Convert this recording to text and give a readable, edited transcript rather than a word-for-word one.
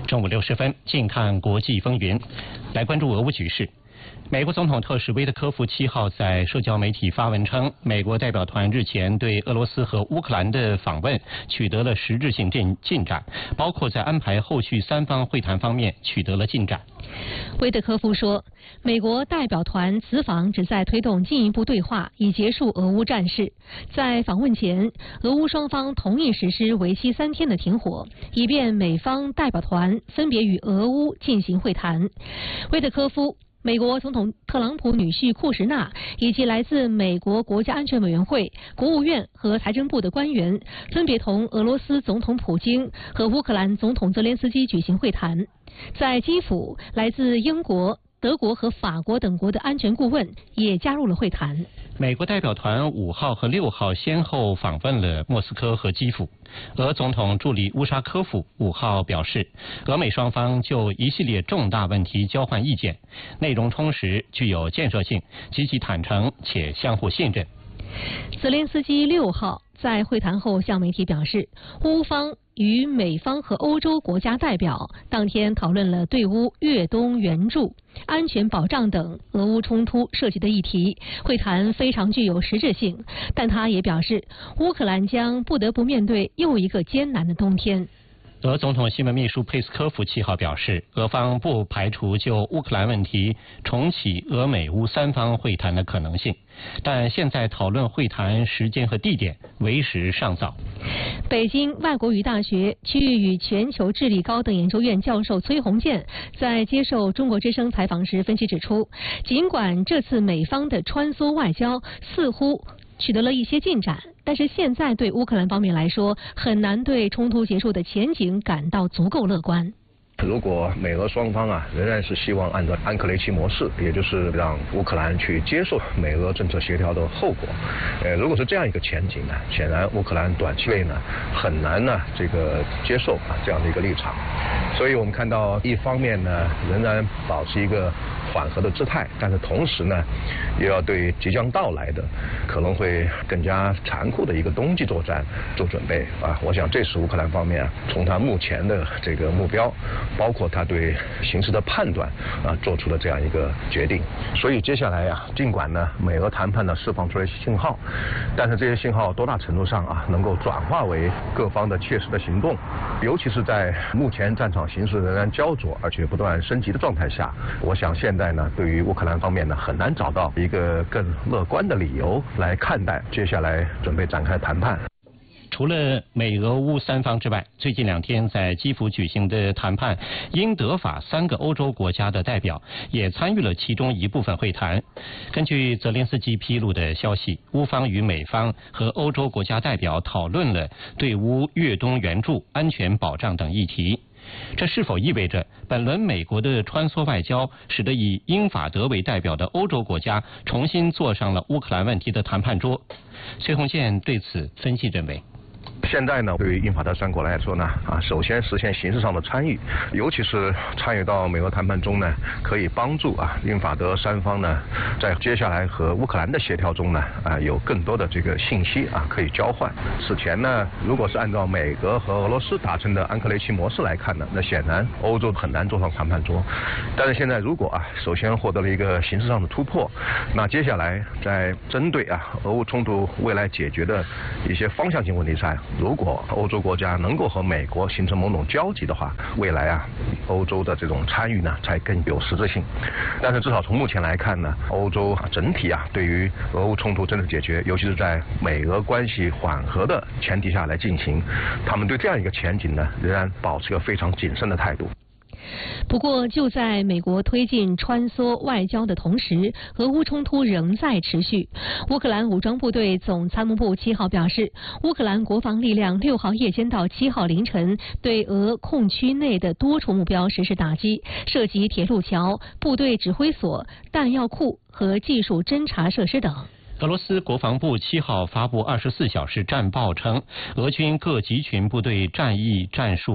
中午6时分，近看国际风云，来关注俄乌局势。美国总统特使威特科夫7号在社交媒体发文称，美国代表团日前对俄罗斯和乌克兰的访问取得了实质性进展，包括在安排后续3方会谈方面取得了进展。 威特科夫说，美国代表团此访旨在推动进一步对话，以结束俄乌战事。在访问前，俄乌双方同意实施为期3天的停火，以便美方代表团分别与俄乌进行会谈。威特科夫、美国总统特朗普女婿库什纳以及来自美国国家安全委员会、国务院和财政部的官员，分别同俄罗斯总统普京和乌克兰总统泽连斯基举行会谈。在基辅，来自英国、德国和法国等国的安全顾问也加入了会谈。 美国代表团5号和6号先后访问了莫斯科和基辅。俄总统助理乌沙科夫5号表示，俄美双方就一系列重大问题交换意见，内容充实、具有建设性、积极坦诚且相互信任。 泽连斯基6号在会谈后向媒体表示，乌方与美方和欧洲国家代表当天讨论了对乌越冬援助、安全保障等俄乌冲突涉及的议题，会谈非常具有实质性。但他也表示，乌克兰将不得不面对又一个艰难的冬天。 俄总统新闻秘书佩斯科夫7号表示，俄方不排除就乌克兰问题重启俄美乌3方会谈的可能性，但现在讨论会谈时间和地点为时尚早。 北京外国语大学区域与全球治理高等研究院教授崔洪建在接受中国之声采访时分析指出，尽管这次美方的穿梭外交似乎取得了一些进展，但是现在对乌克兰方面来说，很难对冲突结束的前景感到足够乐观。 如果美俄双方仍然是希望按照安克雷奇模式，也就是让乌克兰去接受美俄政策协调的后果，如果是这样一个前景呢，显然乌克兰短期内呢很难接受这样的一个立场。所以我们看到一方面呢仍然保持一个缓和的姿态，但是同时呢又要对即将到来的可能会更加残酷的一个冬季作战做准备我想这是乌克兰方面从他目前的这个目标，包括他对形势的判断做出了这样一个决定。所以接下来尽管呢美俄谈判呢释放出来信号，但是这些信号多大程度上能够转化为各方的切实的行动，尤其是在目前战场形势仍然焦灼而且不断升级的状态下，我想现在呢对于乌克兰方面呢很难找到一个更乐观的理由来看待接下来准备展开谈判。 除了美俄乌3方之外，最近2天在基辅举行的谈判，英德法3个欧洲国家的代表也参与了其中一部分会谈。根据泽连斯基披露的消息，乌方与美方和欧洲国家代表讨论了对乌越冬援助、安全保障等议题。这是否意味着本轮美国的穿梭外交使得以英法德为代表的欧洲国家重新坐上了乌克兰问题的谈判桌？崔洪建对此分析认为， 现在呢，对于英法德3国来说呢，首先实现形式上的参与，尤其是参与到美俄谈判中呢，可以帮助英法德3方呢，在接下来和乌克兰的协调中呢，有更多的这个信息可以交换。此前呢，如果是按照美国和俄罗斯达成的安克雷奇模式来看呢，那显然欧洲很难坐上谈判桌。但是现在如果首先获得了一个形式上的突破，那接下来在针对俄乌冲突未来解决的一些方向性问题上，如果欧洲国家能够和美国形成某种交集的话，未来欧洲的这种参与呢才更有实质性。但是至少从目前来看呢，欧洲整体对于俄乌冲突真正解决，尤其是在美俄关系缓和的前提下来进行，他们对这样一个前景呢仍然保持一个非常谨慎的态度。 不过，就在美国推进穿梭外交的同时，俄乌冲突仍在持续。乌克兰武装部队总参谋部7号表示，乌克兰国防力量6号夜间到7号凌晨对俄控区内的多处目标实施打击，涉及铁路桥、部队指挥所、弹药库和技术侦察设施等。 俄罗斯国防部7号发布24小时战报称，俄军各集群部队战役战术